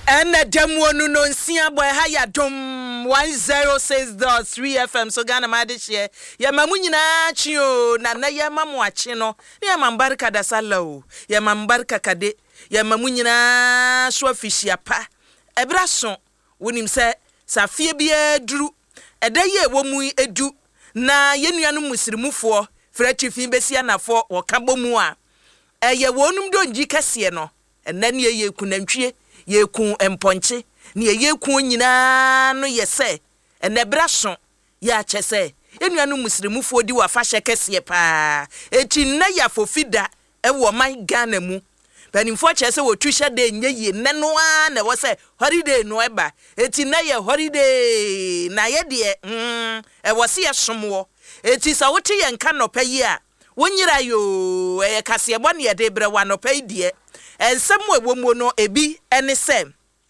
And the demo no nsia boy haya dum 106.3 FM so Ghana madishye ya mamu nyina chi o na ya mamu achi no ya mambarka da salao ya mambarka kade ya mamu nyina so afishia pa ebra so wonim se safie bia duru edaye wo mu edu na yenuanu musrimufo frachifin besia nafo wokabomu a eye wonum donji kase no enane ye kunantwie yeku emponche ne yeku nyina no yese enebra so ya chese enuanu musrimufo di wa fashe kese pa eti na ya fofida ewo man Ghana mu panimfo chese wo tuhye de nyeyi neno a na wo se holiday no eba eti na ye holiday na ye de ewo se ye somwo eti sa wote ye nka no payi a wonyira yo kase ebo ne ye de bre wa no payi de ensem ewomu no ebi ene se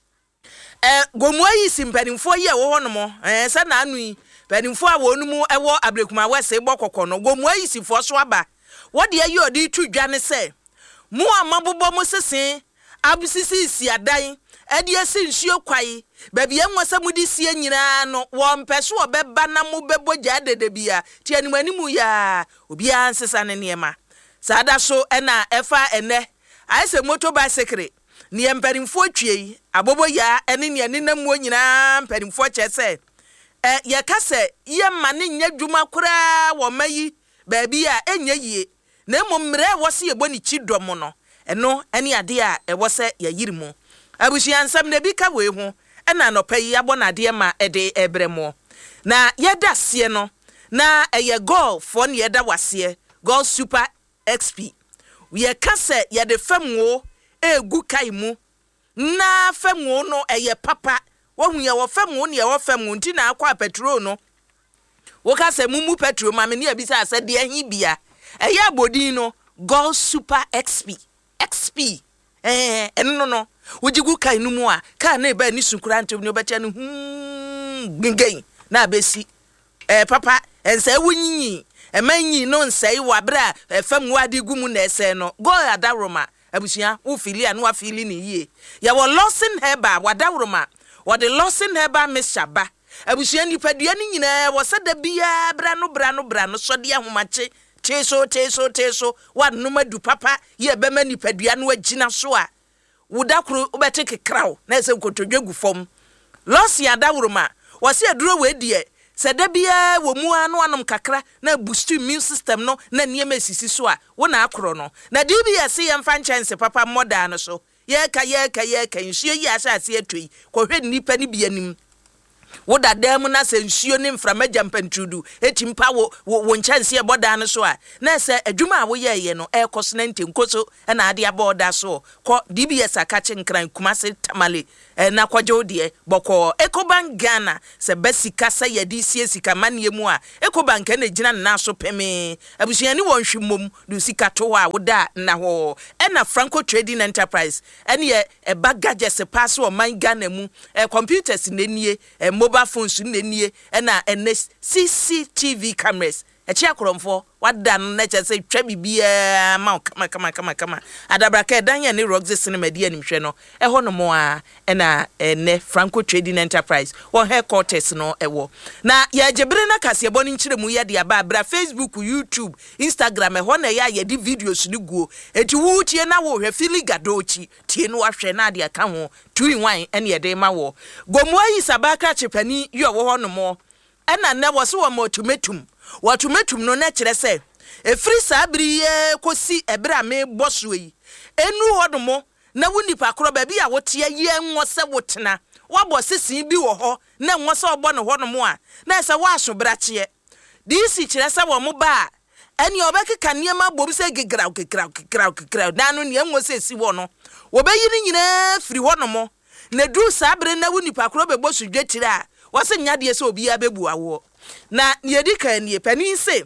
gomuayi simpanimfo ye wo hono se na anu panimfo a wonumu ewo abrekuma wese bokokko no gomuayi sifo so aba wode ayi odi tudwa ne se mu amabobo mu sese abisisi si adan ade esi nsuo kwai baabi enwasa mudi sie nyina no wo mpeso obeba na mu beboja dedebia ti animanimu ya obi ansesa ne niema sada so ena efa ene aise motor bicycle ni emperimfo twie abobo ya ene ne nenamu nyina emperimfo chese ye kase ye mane nya dwuma kura wo mayi baabi a enye yie na mmomre wo se yebo ni chidom no eno ene ade a ewo se ya yirimu abusia nsam na bi ka we ho ena no payi abonade ma ede ebremo na yeda se no na eye goal for ne yeda wase goal super XP we kase ye de famwo egu kaimu na famwo no eye papa wohu ye wo famwo ne ye wo famwo nti na akwa petrol no wo kase mumu petrol ma me ne abisa ase de ahi bia eye abodin no goal super XP eno no wojigu kai no mu a ka na eba ni sunkura ntem no betia no gingen na abesi papa ense wunyi emanyi no nsei wabra fam wadi gumu na ese no go adaroma abusia wo fili anu afili ni yie ya wo losin heba wadaroma wo de losin heba mishaba abusia nipadua ni nyina wo sada bia bra no so de ahomache teso wadnuma du papa ye bema nipadua no agina so a wudakuru ubete kekraw na ese kotodwegu fom losi adawroma wo se aduro we die sada bia wo mu anu anom kakra na boost immune system no na niema sisi so a wo na akoro no na DBS ye mfa chance papa moda no so ye ka nsuo yi asase atoi kohwe nipa ni bianim woda dem na se nsuo ne mframaja mpantrudu etimpa wo nchanse e boda no so a na se adwuma a wo ye no ekoso na ntenkoso na ade aboda so ko DBS akache nkran kumase tamale na kwajo de boko Ecobank Ghana se basika sa yedi sika manie mu a Ecobank na gina na so peme abusuani wonhwemom du sika to a woda na ho na Franco Trading Enterprise ene e bagages pass o man Ghana mu computers nenie mobile phones nenie na CCTV cameras echi akoromfo wadan na chese twa bibia ma kama adabraka danya ne Roxy cinema dia nimhwe no no mo a na ne Franco Trading Enterprise wo headquarters no ewo na ya jebre na kase boni nchiremu ya dia ba bra Facebook, YouTube, Instagram na ya di videos ni guo eti wu tie na wo hwe filigadochi tie no ahwe na dia ka ho 2 in 1 ene ye de ma wo gomuayi sabaka chepani yo wo no mo na na wo so wo motumetum watumetum no na kire se efri sabri ye kosi ebra me boso yi enu hodomo na wunipa kro ba bi a wote ye nwose wotena wabo sesin bi wo ho na nwose obo ne hodomo a na se waso brache disi kire se wo mo ba eni obekeka niema bom se gegraw na no ne nwose si wo no wo be yiri nyina firi hodomo na du sabre na wunipa kro be boso dwetire a wose nyade se obi abebu awo na yedika nie pani se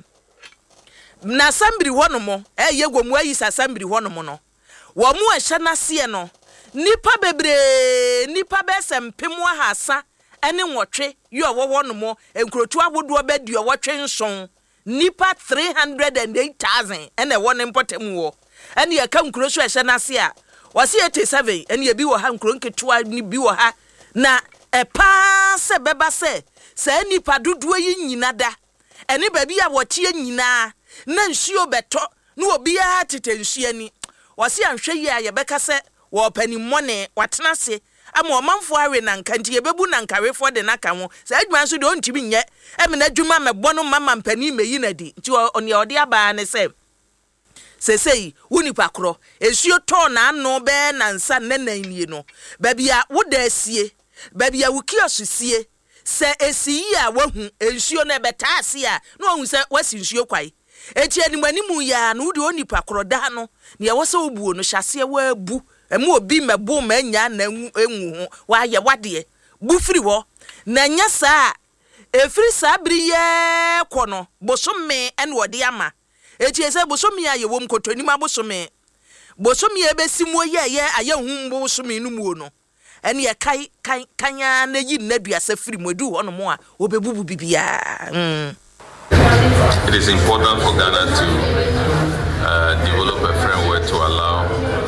na sambiri honomo ye gomu ayi sambiri honomo no wo mu ehya na se no nipa bebre nipa besempemu ahasa ene nwotwe yo wo honomo enkrotu ahodo bedio wotwe nson nipa 308,000 ene wo ne mpotem wo ene ye ka nkrosu ehya na se a wasi 87 ene ye bi wo ha nkro nketua ni bi wo ha na pa se beba se nipa dodoa yi nyina da ene ba bi a wote nyina na nsuo beto na obi a tete nsuo ani wasi anhwe yi a ye beka se wo panimone watena se ama omanfo awe na nka nti yebebu na nkarefo de naka ho sa adwuma nso de ontimi nye emena adwuma mebɔ no mama mpani meyi na di nti oni ode aba ne se sesei wonipa kro esuo to na ano be na nsa nenanie no ba bia woda asie ba bia wukiosusie se esiyi a wahu ensuo na beta ase a na wahu se wasi nsuo kwai eti animanimu ya na wode onipa kro da no ne ye wose obuo no hyase wa bu emu obi mebo manya na enwu ho wa ye wade bu firi ho na nya saa efiri saa briye kono bosome ene wode ama eti ese bosome ya ye wom kotoni ma bosome e besimu ye aye hu bosome no mu no ene ye kai kanya na yi na duasa firi modu ho no mo a obebubu bibia. It is important for Ghana to develop a framework to allow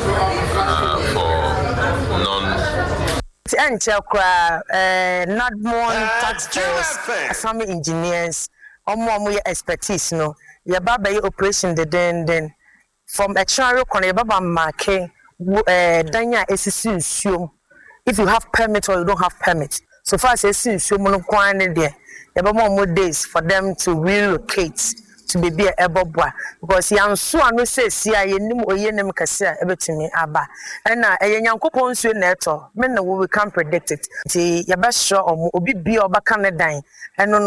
for non taxpayers, farming engineers, more expertise. No, your baba operation then from extra corner, baba marking danya SCC. If you have permit or you don't have permit, so far as SCC, mono there. There are more days for them to relocate to be a ebobwa because yan so anu say sia yenim oyenem kase ebetimi aba na eyanyankopon nsuo na eto me na we can predict it ti ya ba sure obi bi obaka ne dan eno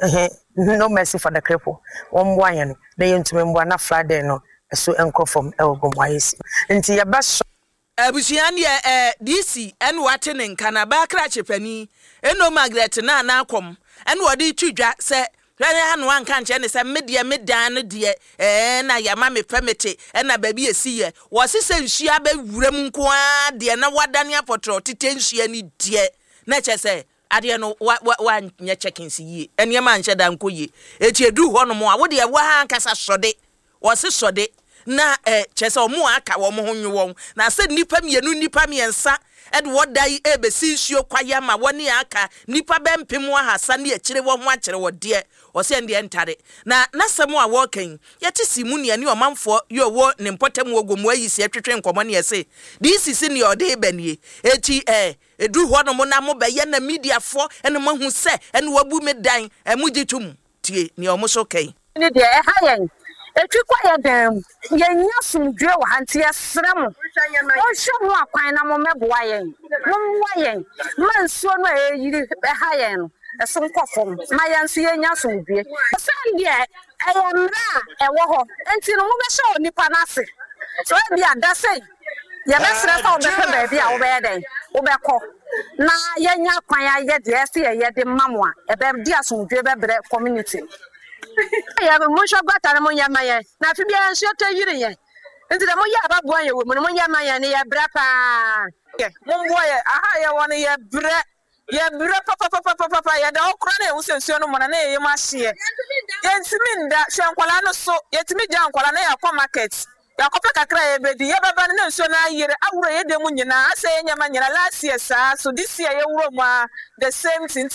no mercy for the cripple omwa yen na yentumi mbwa na Friday no so enko from elgomwayesi nti ya ba abusuan ye DC en wate ne nkana ba kra chepani eno Margaret na akom en wodi tudwa se hwere hanu anka nche ne se medan no de na yama me pemete na baabi esiye wo sese nsua ba wuram nko a de na wadane apotro tete nsua ni de na che se ade no wa nya checkings yi ene ma nche da nko yi eti edu ho no mo a wo de wa ankasa sode wo se sode na che se omo aka wo mo ho nwo na se nipa mienu nipa miensa ed wodai ebesi nsuo kwaya ma woni aka nipa bempem wa hasa ne akire wo ho akire wo de wo se ndie ntare na nasem a wo kan yete simu ne ani omanfo yo wo ne mpotem wo gomu ayi si atwetwe nkomo ne yese di sisi ne ode banie eti edu ho no mo na mo be ye na media fo ene mo hu se ene wabu medan emugitum tie ne omo so kan ne de hayen etwi kwa ya dem yenya sumdwe wa hanti asrem o hwe ho akwan na mo meboa yen mo mwa yen mansuo no eyiri hayen no eso nkofom ma yansu yenya sumdwe sande ayamra ewo ho enti no mo be sha onipa nase so e bia da sei ya be sra fa obepe ba bia wo be den wo be ko na yenya kwan ya ye de ese ye de mamwa e be dia sumdwe be bre community ya mo sho gbata na mo nyama ye na fi bia nso to yiri ye nti da mo ya ababo ye wo mo nyama ye ne ye bra pa mo mbo ye aha ye won ye bra papa ya da okra na ensuo no mo na ye ma hye ye ntimi nda hwenkwala no so ye timi gya nkwala na ya kwa market ya kope kakra ye bedi ye baba na nsuo na yire awuro ye de mu nyina ase ye nyama nyina last year so this year ye wuro ma the same thing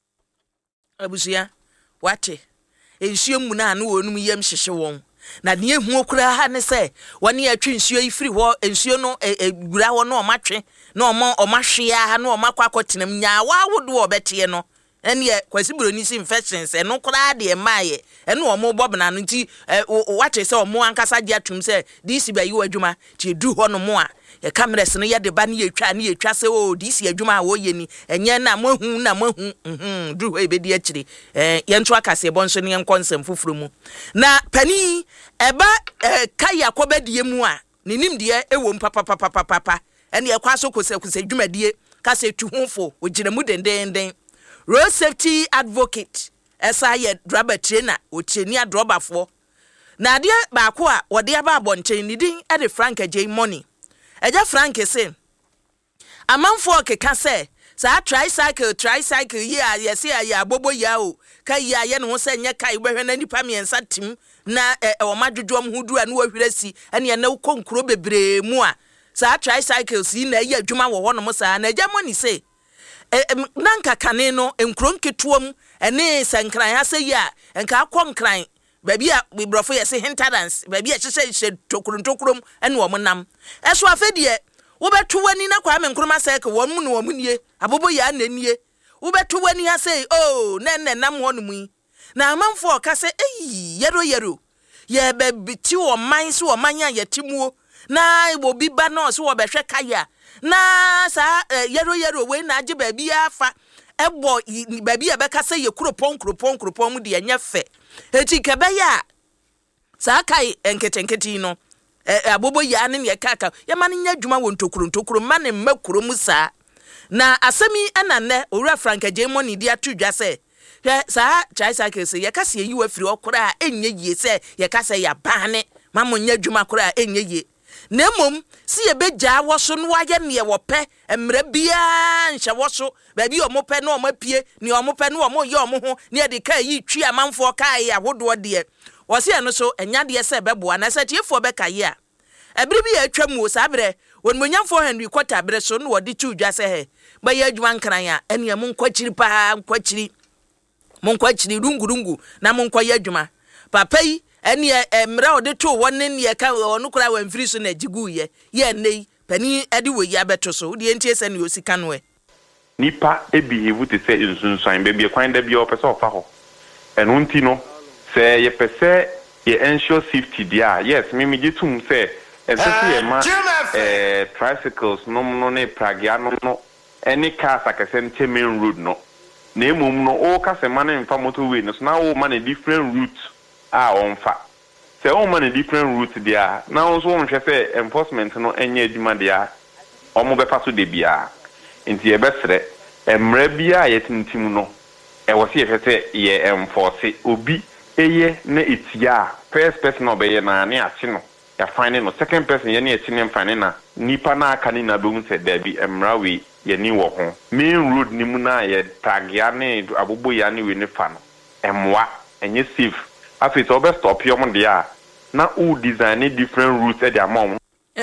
abusia wate ensuo mu na no wonum yam hyehye won na ne ehu okura ha ne se woni atwe nsuo ifiri ho ensuo no gura ho no omatwe na omahwe ha na omakwakotenam nya wa wodo obete no ene kwasi bronisi infections eno kura de maaye ene omobob na no nti wate se omo ankasa gye atum se disi ba yi wadwuma ti du ho no mo a ye cameras no ye de ba ne yetwa se o disi adwuma a wo ye ni enye na mahu du ho ebedi akire ye nto akase bonso ne nkonsem fufuru mu na pani eba kai akobedie mu a ninim de ewo papa ene ye kwaso kose dwumadie kase tuhufo ogiremu dendenden road safety advocate esaye driver trainer ocheni adrobafo na ade ba ko a wode aba abonten ni din e de Frank J money eja Frank say amanfo keka say sa tricycle ya yesi ya abobo ya o kai ya ye no se nye kai behwe na nipa miensa tim na o madwodwom hudu anu ahwirasi ene na ukonkuro bebre mu a saa tricycles yi na ɛyɛ adwuma wɔ hɔ no mo saa na agya mo ni se nanka kane no nkron ketuom ɛne sankran ase yi a enka akɔ nkran baabi a bibrofo yɛ se hinterlands baabi a hyehyɛ tokuruntokurom ɛne wɔn nam ɛso afedie wobɛto wani na kwa me nkroma sɛ ke wɔn mu no wɔn nie abobo ya na nie wobɛto wani ha sɛ oh nenne nam hɔ no mu na amanfo ka sɛ yero ye be ti o man so o manya yetimuo na wo bi ba no so wo behwe kaya na sa yero we na age ba bi afa ebo ba bi e be ka sɛ ye kuropon mu de enya fe eti kebe ya sa kai enketenketi no abobo ya ne ye kaka ye ma ne nya dwuma wo ntokuro ma ne makuro mu sa na asemi anane owura Frank Ajemoni di atudwa sɛ sa tricycle se yakase yi wafiri okora enye yie se yakase ya bane mamo nya dwuma kora enye yie na mom si ye begya wo so no waye ne wo pɛ emra bia nhye wo so ba bi o mo pɛ no o mapie ne o mo pɛ no o mo ye o mo ho ne de ka yi twi amanfo ka ya hodo de wo se no so enya de se beboa na se tiefo be ka ye a ebiri bi ya atwam wo sa bre won monyamfo Henry Kwata bre so no wo de tudwa se he ba ye adwuma nkran a ene mo nkwachiri pa nkwachiri monkwachiri rungu na monkwaya adwuma papa yi ene emra ode to wonne ne ka onu kura wanfiri so na jigu ye nei pani ade wo yi abeto so de entie se ne osika no nipa ebehave te se nsunsan be kwan da bia opese ofa ho eno nti no se ye pese ye ensure safety dia yes me gitum se especially ma tricycles no ne pragia no any cars akase main road no na emom no o ka se man mfa motorway no so na o man a different route on fa se o man a different route dia na o so won hwe se enforcement no enye adwuma dia o mo be fa so de bia nti e besre emra bia ye tintim no e wo se ye hwe se ye enforce obi eye na etia first person obeye na ne ache no ya fine no second person ye na echi ne mfane na nipa na aka ni na be mu se da bi emra we ye ni wo ho main road ni mu na ye tagia ne abobo ya ne we ne fa no emwa enye safe afi so be stop yo mo dia na o design different routes e dia mom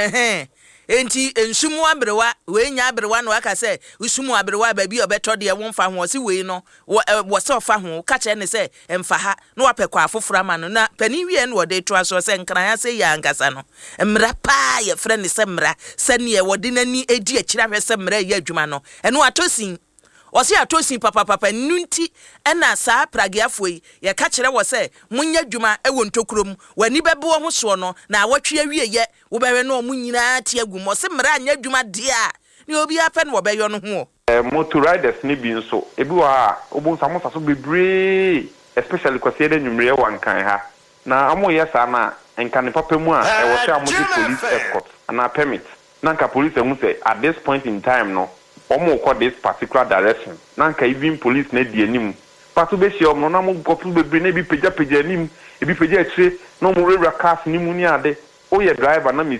enti ensumu abrewa we nya abrewa no aka se usumu abrewa ba bi obeto de wonfa ho se we no wo se ofa ho ka che ne se emfa ha no wapekwa afofora ma no na pani wie no de to aso se nkran ya se ya angasa no mra pa ye frɛ ne se mra se ne wo de nani edi akira hwɛ se mra ya adwuma no eno atosin Osi atosin papa nunti ena saa pragiafo yi ye ka kire wo se munya dwuma ewo ntokurom wani bebo ho so no na awatwe awie ye wo bewe no mu nyina tie agum o se mra anya dwuma dia ni obi afa no wo beyo no ho motor riders ni bi nso ebi wa obo nsamosa so bebre especially kwase de nwumre wankan ha na amo yesa na enka ne papa mu a e wo se amodi police escort na permit na nka police mu se at this point in time no omo call this particular direction nanka even police na di anim patu be shi omno na mo gofu bebre na bi peja anim e bi peja akire no mo rewra cars ni mu ni ade o ye driver na